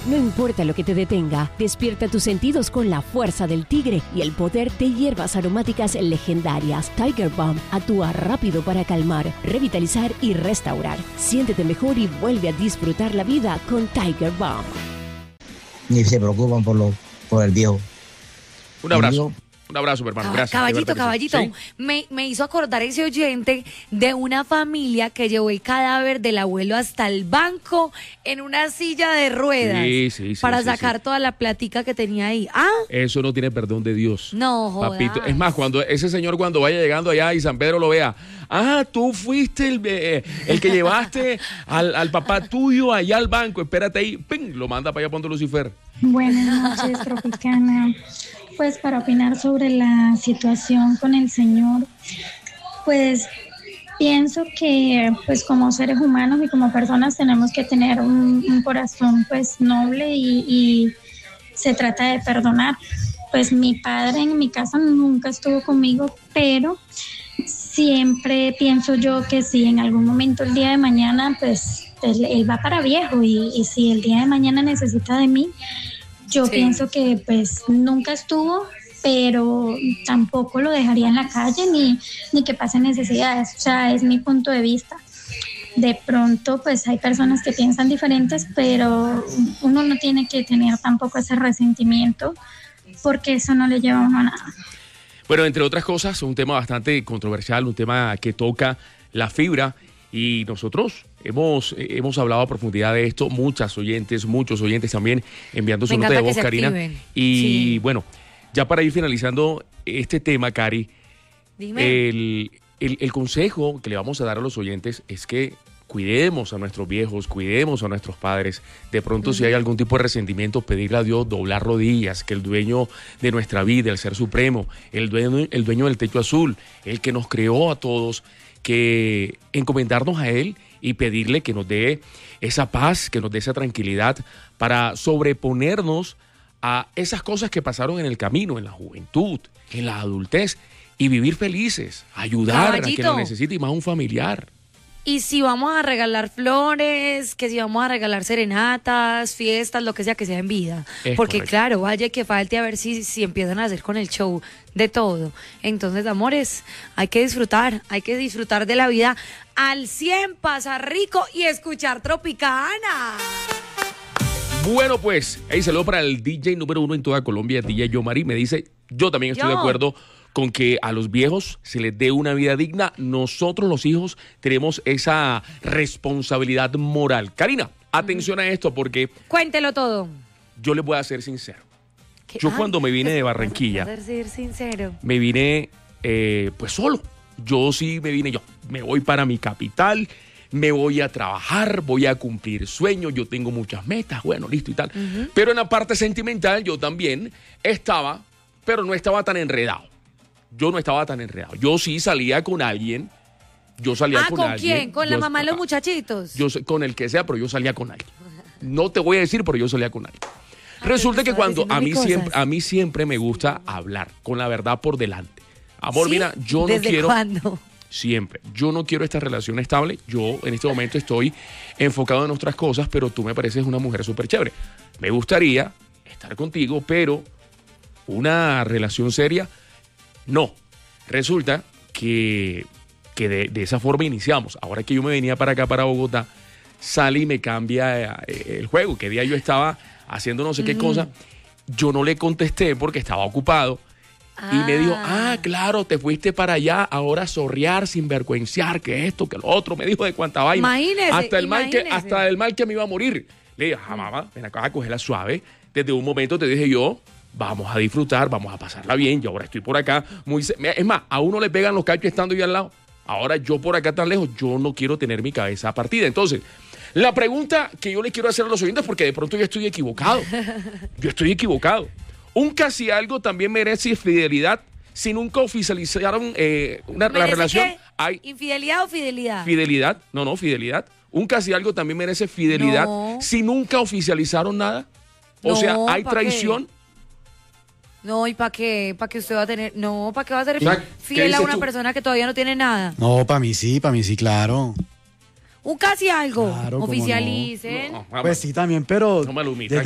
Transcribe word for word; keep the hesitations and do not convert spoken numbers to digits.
No importa lo que te detenga, despierta tus sentidos con la fuerza del tigre y el poder de hierbas aromáticas legendarias. Tiger Balm actúa rápido para calmar, revitalizar y restaurar. Siéntete mejor y vuelve a disfrutar la vida con Tiger Balm. Ni se preocupan por, lo, por el viejo. Un abrazo. Un abrazo, hermano. Gracias. Caballito, caballito. ¿Sí? Me, me hizo acordar ese oyente de una familia que llevó el cadáver del abuelo hasta el banco en una silla de ruedas. Sí, sí, sí, para sí, sacar sí. toda la platica que tenía ahí. ¿Ah? Eso no tiene perdón de Dios. No, jodas. Papito. Es más, cuando ese señor cuando vaya llegando allá y San Pedro lo vea, ah, tú fuiste el, eh, el que llevaste al, al papá tuyo allá al banco, espérate ahí, ¡ping! Lo manda para allá Ponte Lucifer. Buenas noches, Tropicana. Pues para opinar sobre la situación con el señor, pues pienso que pues como seres humanos y como personas tenemos que tener un, un corazón pues noble y, y se trata de perdonar. Pues mi padre en mi casa nunca estuvo conmigo, pero siempre pienso yo que si en algún momento el día de mañana pues él, él va para viejo y, y si el día de mañana necesita de mí, yo sí. pienso que pues nunca estuvo, pero tampoco lo dejaría en la calle ni, ni que pase necesidades. O sea, es mi punto de vista. De pronto pues hay personas que piensan diferentes, pero uno no tiene que tener tampoco ese resentimiento porque eso no le lleva a uno a nada. Bueno, entre otras cosas, un tema bastante controversial, un tema que toca la fibra. Y nosotros hemos, hemos hablado a profundidad de esto, muchas oyentes, muchos oyentes también enviando su nota de voz, Karina. Y sí. bueno, ya para ir finalizando este tema, Cari, Dime. El, el, el consejo que le vamos a dar a los oyentes es que cuidemos a nuestros viejos, cuidemos a nuestros padres. De pronto, uh-huh. si hay algún tipo de resentimiento, pedirle a Dios, doblar rodillas, que el dueño de nuestra vida, el Ser Supremo, el dueño, el dueño del techo azul, el que nos creó a todos, que encomendarnos a Él y pedirle que nos dé esa paz, que nos dé esa tranquilidad para sobreponernos a esas cosas que pasaron en el camino, en la juventud, en la adultez, y vivir felices, ayudar Caballito. a quien lo necesite y más un familiar. Y si vamos a regalar flores, que si vamos a regalar serenatas, fiestas, lo que sea, que sea en vida. Es Porque correcto. claro, vaya que falte a ver si, si empiezan a hacer con el show de todo. Entonces, amores, hay que disfrutar, hay que disfrutar de la vida al cien, pasar rico y escuchar Tropicana. Bueno, pues, ahí saludo para el D J número uno en toda Colombia, D J Yomari. Me dice, yo también estoy yo. de acuerdo con que a los viejos se les dé una vida digna. Nosotros los hijos tenemos esa responsabilidad moral. Karina, atención a esto porque... Cuéntelo todo. Yo les voy a ser sincero. ¿Qué? Yo ah, cuando me vine de Barranquilla... ¿Vas a ser sincero? Me vine eh, pues solo. Yo sí me vine yo. Me voy para mi capital, me voy a trabajar, voy a cumplir sueños, yo tengo muchas metas, bueno, listo y tal. Uh-huh. Pero en la parte sentimental yo también estaba, pero no estaba tan enredado. Yo no estaba tan enredado. Yo sí salía con alguien. Yo salía ah, con, ¿con alguien. quién? ¿Con yo, la mamá de los muchachitos? Yo con el que sea, pero yo salía con alguien. No te voy a decir, pero yo salía con alguien. Ay, Resulta que cuando a mí siempre, a mí siempre me gusta hablar con la verdad por delante. Amor, ¿sí? Mira, yo no ¿Desde quiero. ¿Cuándo? Siempre. Yo no quiero esta relación estable. Yo en este momento estoy enfocado en otras cosas, pero tú me pareces una mujer súper chévere. Me gustaría estar contigo, pero una relación seria. No, resulta que, que de, de esa forma iniciamos. Ahora que yo me venía para acá, para Bogotá, sale y me cambia eh, el juego. Que día yo estaba haciendo no sé qué mm. cosa, yo no le contesté porque estaba ocupado. Ah. Y me dijo, ah, claro, te fuiste para allá, ahora a zorrear, sinvergüenciar, que esto, que lo otro. Me dijo de cuánta vaina. Imagínese, hasta el mal que imagínese. Hasta el mal que me iba a morir. Le dije, ah, mamá, ven acá a cogerla suave. Desde un momento te dije yo, vamos a disfrutar, vamos a pasarla bien. Yo ahora estoy por acá. Muy, es más, a uno le pegan los cachos estando yo al lado. Ahora yo por acá tan lejos, yo no quiero tener mi cabeza partida. Entonces, la pregunta que yo le quiero hacer a los oyentes, porque de pronto yo estoy equivocado. Yo estoy equivocado. Un casi algo también merece fidelidad si nunca oficializaron eh, una, la relación. Hay ¿Infidelidad o fidelidad? Fidelidad. No, no, fidelidad. Un casi algo también merece fidelidad no. si nunca oficializaron nada. O no, sea, ¿hay traición? Qué? No, ¿y para qué? ¿Para qué usted va a tener? No, ¿para qué va a ser ¿Qué? fiel ¿Qué a una tú? persona que todavía no tiene nada? No, para mí sí, para mí sí, claro. Un casi algo. Claro, Oficialicen. no. No, pues sí, también, pero... No me lo